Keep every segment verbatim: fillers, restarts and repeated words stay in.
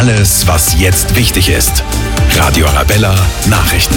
alles, was jetzt wichtig ist. Radio Arabella Nachrichten.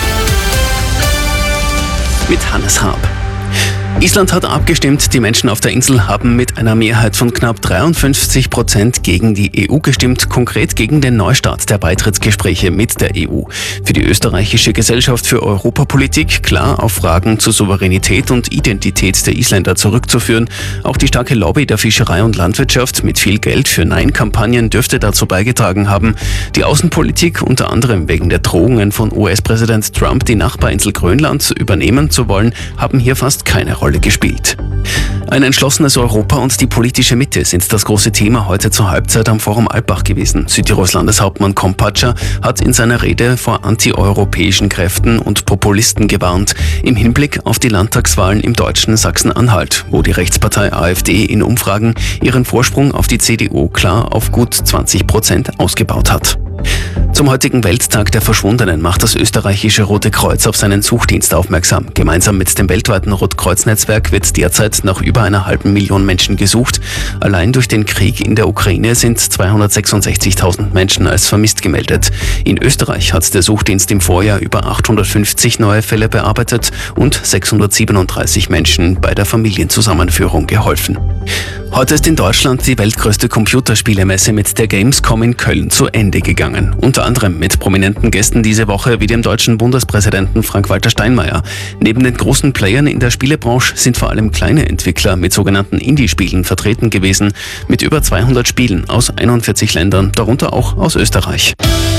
Mit Hannes Haab. Island hat abgestimmt. Die Menschen auf der Insel haben mit einer Mehrheit von knapp dreiundfünfzig Prozent gegen die E U gestimmt, konkret gegen den Neustart der Beitrittsgespräche mit der E U. Für die österreichische Gesellschaft für Europapolitik klar auf Fragen zur Souveränität und Identität der Isländer zurückzuführen. Auch die starke Lobby der Fischerei und Landwirtschaft mit viel Geld für Nein-Kampagnen dürfte dazu beigetragen haben. Die Außenpolitik, unter anderem wegen der Drohungen von U S-Präsident Trump, die Nachbarinsel Grönland übernehmen zu wollen, haben hier fast keine Rolle gespielt. Ein entschlossenes Europa und die politische Mitte sind das große Thema heute zur Halbzeit am Forum Alpbach gewesen. Südtirols Landeshauptmann Kompatscher hat in seiner Rede vor antieuropäischen Kräften und Populisten gewarnt, im Hinblick auf die Landtagswahlen im deutschen Sachsen-Anhalt, wo die Rechtspartei AfD in Umfragen ihren Vorsprung auf die C D U klar auf gut zwanzig Prozent ausgebaut hat. Zum heutigen Welttag der Verschwundenen macht das österreichische Rote Kreuz auf seinen Suchdienst aufmerksam. Gemeinsam mit dem weltweiten Rotkreuz-Netzwerk wird derzeit nach über einer halben Million Menschen gesucht. Allein durch den Krieg in der Ukraine sind zweihundertsechsundsechzigtausend Menschen als vermisst gemeldet. In Österreich hat der Suchdienst im Vorjahr über achthundertfünfzig neue Fälle bearbeitet und sechshundertsiebenunddreißig Menschen bei der Familienzusammenführung geholfen. Heute ist in Deutschland die weltgrößte Computerspielemesse mit der Gamescom in Köln zu Ende gegangen. Unter anderem mit prominenten Gästen diese Woche wie dem deutschen Bundespräsidenten Frank-Walter Steinmeier. Neben den großen Playern in der Spielebranche sind vor allem kleine Entwickler mit sogenannten Indie-Spielen vertreten gewesen, mit über zweihundert Spielen aus einundvierzig Ländern, darunter auch aus Österreich.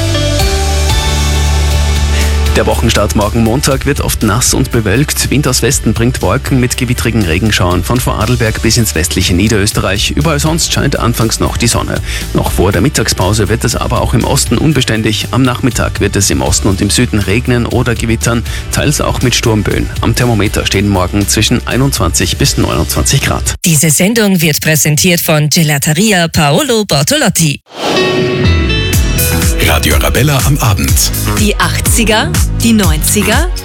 Der Wochenstart morgen Montag wird oft nass und bewölkt. Wind aus Westen bringt Wolken mit gewittrigen Regenschauern von Vorarlberg bis ins westliche Niederösterreich. Überall sonst scheint anfangs noch die Sonne. Noch vor der Mittagspause wird es aber auch im Osten unbeständig. Am Nachmittag wird es im Osten und im Süden regnen oder gewittern, teils auch mit Sturmböen. Am Thermometer stehen morgen zwischen einundzwanzig bis neunundzwanzig Grad. Diese Sendung wird präsentiert von Gelateria Paolo Bortolotti. Radio Arabella am Abend. Die achtziger, die neunziger